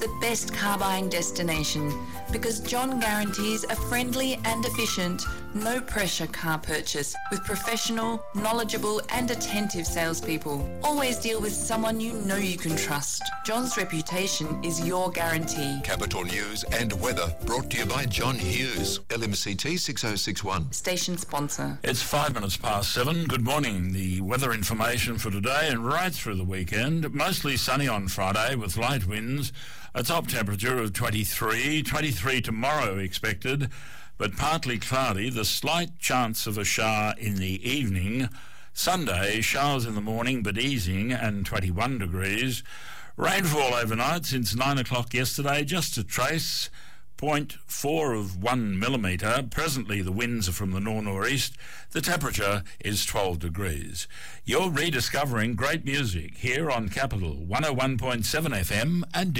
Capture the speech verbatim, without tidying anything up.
the best car buying destination because John guarantees a friendly and efficient, no-pressure car purchase with professional, knowledgeable and attentive salespeople. Always deal with someone you know you can trust. John's reputation is your guarantee. Capital News and weather brought to you by John Hughes, L M C T six oh six one. Station sponsor. It's five minutes past seven. Good morning. The weather information for today and right through the weekend. Mostly sunny on Friday with light winds. A top temperature of twenty-three. twenty-three tomorrow expected, but partly cloudy. The slight chance of a shower in the evening. Sunday, showers in the morning but easing and twenty-one degrees. Rainfall overnight since nine o'clock yesterday, just a trace. zero point four of one millimetre. Presently the winds are from the nor'-nor'east. The temperature is twelve degrees. You're rediscovering great music here on Capital one oh one point seven F M and